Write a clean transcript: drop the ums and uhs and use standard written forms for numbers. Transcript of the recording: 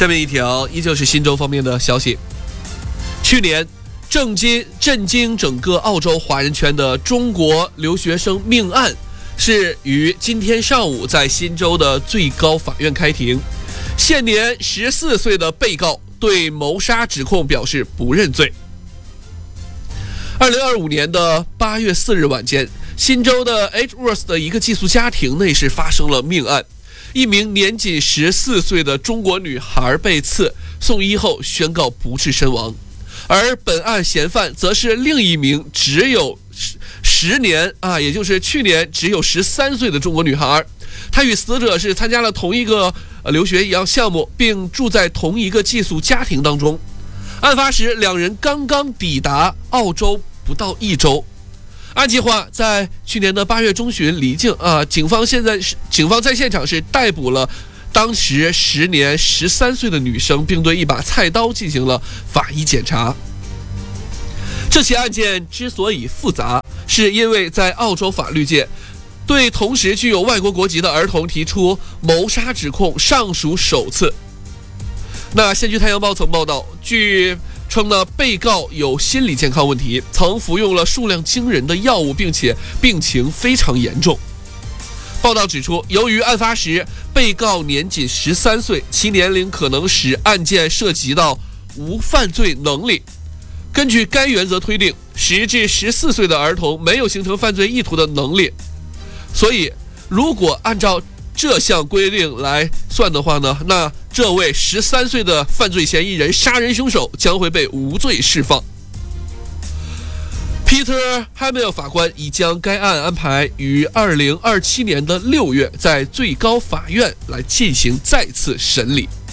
下面一条依旧是新州方面的消息。去年震惊整个澳洲华人圈的中国留学生命案，是于今天上午在新州的最高法院开庭。现年14岁的被告对谋杀指控表示不认罪。2025年的8月4日晚间，新州的 Edgeworth 的一个寄宿家庭内是发生了命案，一名年仅14岁的中国女孩被刺，送医后宣告不治身亡。而本案嫌犯则是另一名只有10年也就是去年只有13岁的中国女孩，她与死者是参加了同一个留学项目，并住在同一个寄宿家庭当中。案发时两人刚刚抵达澳洲不到1周。按计划在去年的8月中旬离境警方在现场是逮捕了当时时年13岁的女生，并对一把菜刀进行了法医检查。这起案件之所以复杂，是因为在澳洲法律界，对同时具有外国国籍的儿童提出谋杀指控尚属首次。那现据太阳报曾报道，据称呢，被告有心理健康问题，曾服用了数量惊人的药物，并且病情非常严重。报道指出，由于案发时被告年仅13岁，其年龄可能使案件涉及到无犯罪能力。根据该原则推定，10至14岁的儿童没有形成犯罪意图的能力，所以如果按照这项规定来算的话呢，那这位13岁的犯罪嫌疑人杀人凶手将会被无罪释放。Peter Hamill 法官已将该案安排于2027年的6月在最高法院来进行再次审理。